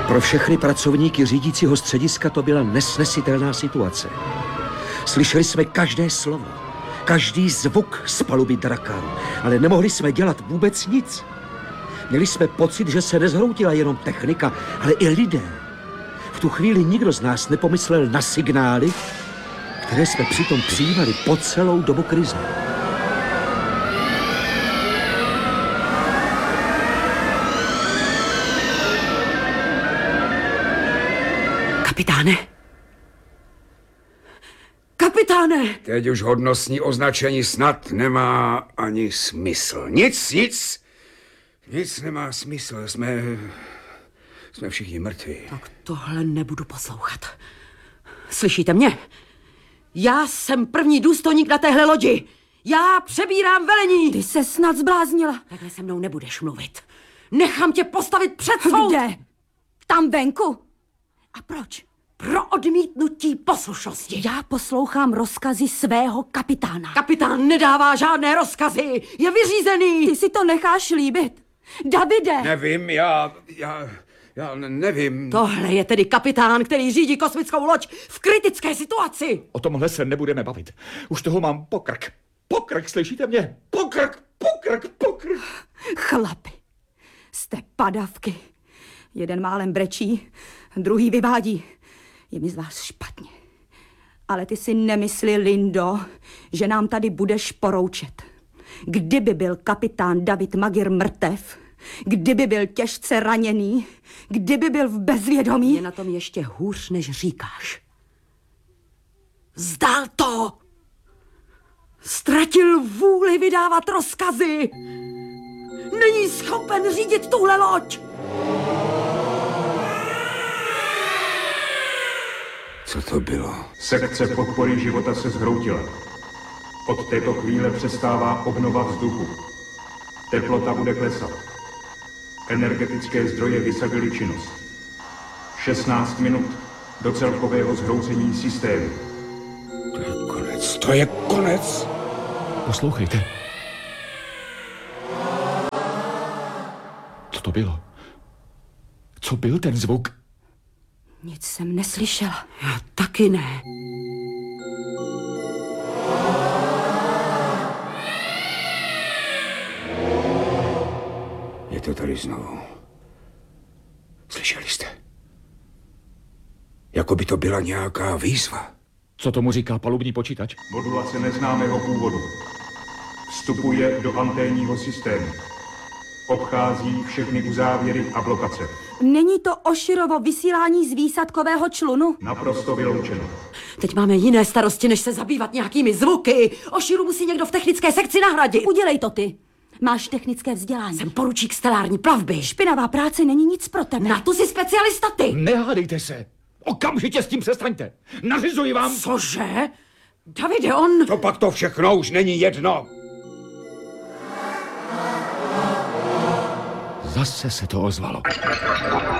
Pro všechny pracovníky řídícího střediska to byla nesnesitelná situace. Slyšeli jsme každé slovo, každý zvuk z paluby Drakaru, ale nemohli jsme dělat vůbec nic. Měli jsme pocit, že se nezhroutila jenom technika, ale i lidé. V tu chvíli nikdo z nás nepomyslel na signály, které jsme přitom přijímali po celou dobu krize. Kapitáne! Kapitáne! Teď už hodnostní označení snad nemá ani smysl. Nic nemá smysl. Jsme všichni mrtví. Tak tohle nebudu poslouchat. Slyšíte mě? Já jsem první důstojník na téhle lodi. Já přebírám velení. Ty se snad zbláznila. Takhle se mnou nebudeš mluvit. Nechám tě postavit před soud. Kde? Tam venku? A proč? Pro odmítnutí poslušnosti. Já poslouchám rozkazy svého kapitána. Kapitán nedává žádné rozkazy. Je vyřízený. Ty si to necháš líbit. Davide! Nevím, já nevím. Tohle je tedy kapitán, který řídí kosmickou loď v kritické situaci. O tomhle se nebudeme bavit. Už toho mám pokrk. Pokrk, slyšíte mě? Pokrk. Chlapi, jste padavky. Jeden málem brečí, druhý vyvádí. Je mi z vás špatně. Ale ty si nemyslí, Lindo, že nám tady budeš poroučet. Kdyby byl kapitán David Magir mrtev, kdyby byl těžce raněný, kdyby byl v bezvědomí... Je na tom ještě hůř, než říkáš. Vzdál to! Ztratil vůli vydávat rozkazy! Není schopen řídit tuhle loď! Co to bylo? Sekce podpory života se zhroutila. Od této chvíle přestává obnova vzduchu. Teplota bude klesat. Energetické zdroje vysadily činnost. 16 minut do celkového zhroucení systému. To je konec. Poslouchejte. Co to bylo? Co byl ten zvuk? Nic jsem neslyšela. Já taky ne. Je to tady znovu. Slyšeli jste? Jako by to byla nějaká výzva. Co tomu říká palubní počítač? Modulace neznámého původu. Vstupuje do anténního systému. Obchází všechny uzávěry a blokace. Není to Oširovo vysílání z výsadkového člunu? Naprosto vyloučeno. Teď máme jiné starosti, než se zabývat nějakými zvuky. Oširu musí někdo v technické sekci nahradit. Udělej to ty. Máš technické vzdělání. Jsem poručík stelární plavby. Špinavá práce není nic pro tebe. Na to jsi specialista ty. Nehádejte se. Okamžitě s tím přestaňte. Nařizuji vám. Cože? Davide, on... To pak to všechno už není jedno. Zase se to ozvalo.